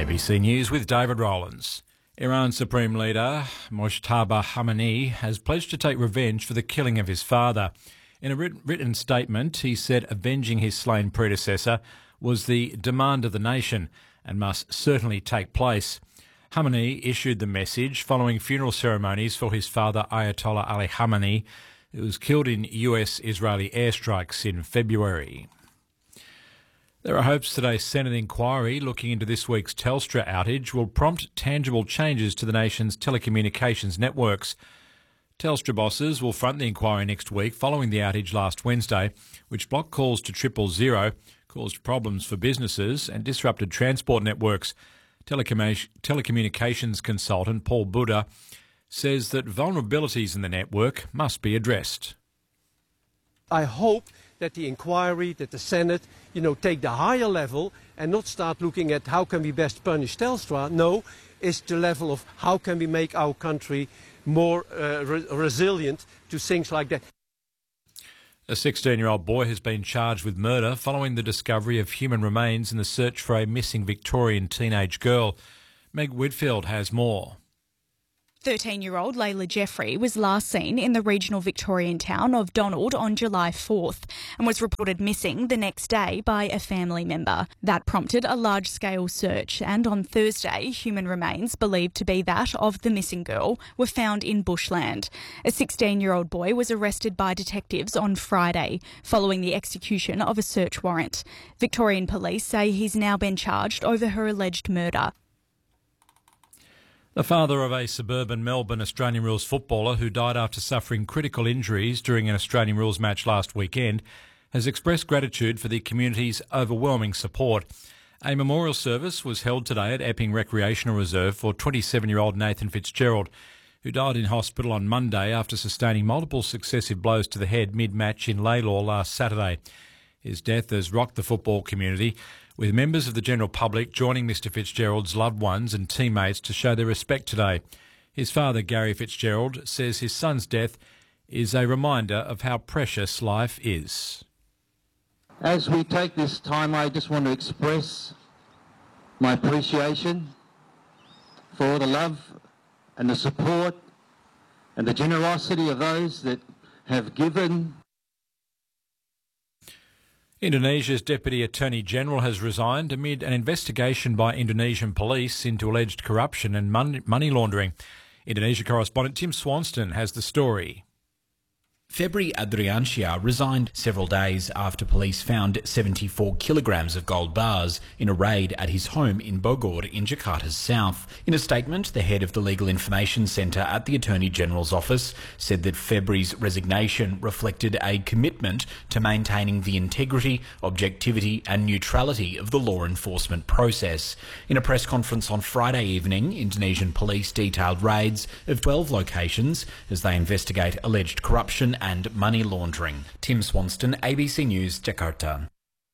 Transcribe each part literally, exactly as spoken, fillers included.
A B C News with David Rowlands. Iran's Supreme Leader Mojtaba Khamenei has pledged to take revenge for the killing of his father. In a written statement, he said avenging his slain predecessor was the demand of the nation and must certainly take place. Khamenei issued the message following funeral ceremonies for his father Ayatollah Ali Khamenei, who was killed in U S-Israeli airstrikes in February. There are hopes today's Senate inquiry looking into this week's Telstra outage will prompt tangible changes to the nation's telecommunications networks. Telstra bosses will front the inquiry next week following the outage last Wednesday, which blocked calls to triple zero, caused problems for businesses and disrupted transport networks. Telecommun- telecommunications consultant Paul Buddha says that vulnerabilities in the network must be addressed. I hope that the inquiry, that the Senate, you know, take the higher level and not start looking at how can we best punish Telstra. No, it's the level of how can we make our country more uh, re- resilient to things like that. A sixteen-year-old boy has been charged with murder following the discovery of human remains in the search for a missing Victorian teenage girl. Meg Whitfield has more. thirteen-year-old Layla Jeffrey was last seen in the regional Victorian town of Donald on July fourth and was reported missing the next day by a family member. That prompted a large-scale search, and on Thursday, human remains believed to be that of the missing girl were found in bushland. A sixteen-year-old boy was arrested by detectives on Friday following the execution of a search warrant. Victorian police say he's now been charged over her alleged murder. The father of a suburban Melbourne Australian rules footballer who died after suffering critical injuries during an Australian rules match last weekend has expressed gratitude for the community's overwhelming support. A memorial service was held today at Epping Recreational Reserve for twenty-seven-year-old Nathan Fitzgerald, who died in hospital on Monday after sustaining multiple successive blows to the head mid-match in Laylaw last Saturday. His death has rocked the football community, with members of the general public joining Mister Fitzgerald's loved ones and teammates to show their respect today. His father, Gary Fitzgerald, says his son's death is a reminder of how precious life is. As we take this time, I just want to express my appreciation for all the love and the support and the generosity of those that have given. Indonesia's Deputy Attorney General has resigned amid an investigation by Indonesian police into alleged corruption and money laundering. Indonesia correspondent Tim Swanston has the story. Febri Adriansyah resigned several days after police found seventy-four kilograms of gold bars in a raid at his home in Bogor in Jakarta's south. In a statement, the head of the Legal Information Centre at the Attorney General's office said that Febri's resignation reflected a commitment to maintaining the integrity, objectivity and neutrality of the law enforcement process. In a press conference on Friday evening, Indonesian police detailed raids of twelve locations as they investigate alleged corruption and money laundering. Tim Swanston, A B C News, Jakarta.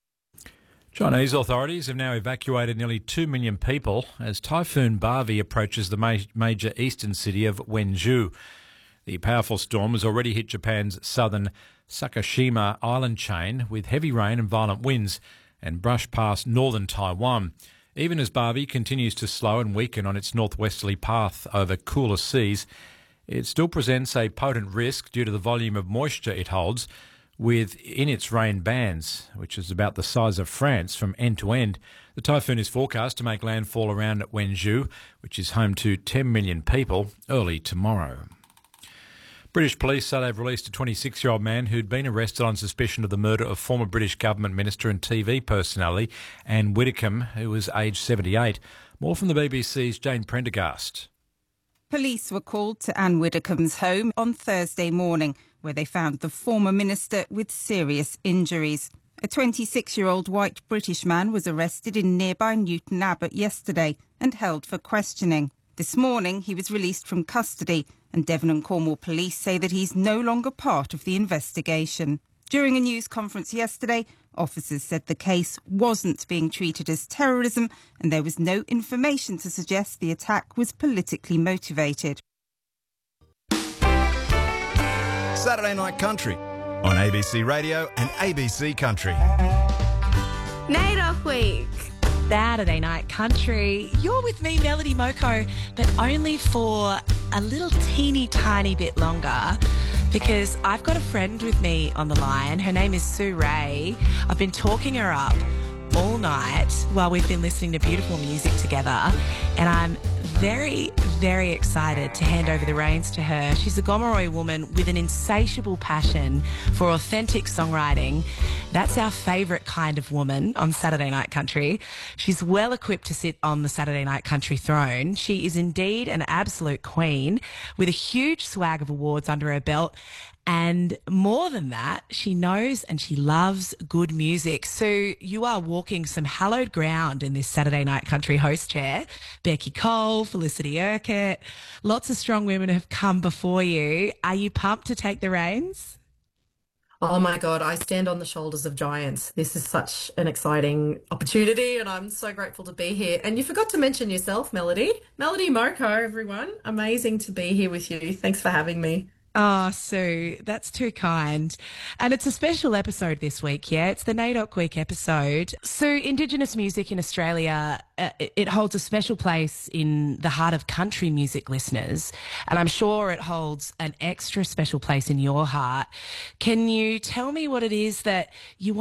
Chinese authorities have now evacuated nearly two million people as Typhoon Bavi approaches the ma- major eastern city of Wenzhou. The powerful storm has already hit Japan's southern Sakashima island chain with heavy rain and violent winds and brushed past northern Taiwan. Even as Bavi continues to slow and weaken on its northwesterly path over cooler seas, it still presents a potent risk due to the volume of moisture it holds within its rain bands, which is about the size of France from end to end. The typhoon is forecast to make landfall around Wenzhou, which is home to ten million people, early tomorrow. British police say they've released a twenty-six-year-old man who'd been arrested on suspicion of the murder of former British government minister and T V personality Anne Widdecombe, who was aged seventy-eight. More from the B B C's Jane Prendergast. Police were called to Anne Widdecombe's home on Thursday morning, where they found the former minister with serious injuries. A twenty-six-year-old white British man was arrested in nearby Newton Abbot yesterday and held for questioning. This morning, he was released from custody, and Devon and Cornwall police say that he's no longer part of the investigation. During a news conference yesterday, officers said the case wasn't being treated as terrorism and there was no information to suggest the attack was politically motivated. Saturday Night Country on A B C Radio and A B C Country. Night Off Week. Saturday Night Country. You're with me, Melody Moko, but only for a little teeny tiny bit longer, because I've got a friend with me on the line. Her name is Sue Ray. I've been talking her up all night while we've been listening to beautiful music together, and I'm very, very excited to hand over the reins to her. She's a Gomeroi woman with an insatiable passion for authentic songwriting. That's our favourite kind of woman on Saturday Night Country. She's well equipped to sit on the Saturday Night Country throne. She is indeed an absolute queen with a huge swag of awards under her belt. And more than that, she knows and she loves good music. So you are walking some hallowed ground in this Saturday Night Country host chair. Becky Cole, Felicity Urquhart, lots of strong women have come before you. Are you pumped to take the reins? Oh my God, I stand on the shoulders of giants. This is such an exciting opportunity and I'm so grateful to be here. And you forgot to mention yourself, Melody. Melody Moko, everyone. Amazing to be here with you. Thanks for having me. Oh, Sue, that's too kind. And it's a special episode this week, yeah? It's the NAIDOC Week episode. Sue, Indigenous music in Australia, uh, it holds a special place in the heart of country music listeners, and I'm sure it holds an extra special place in your heart. Can you tell me what it is that you want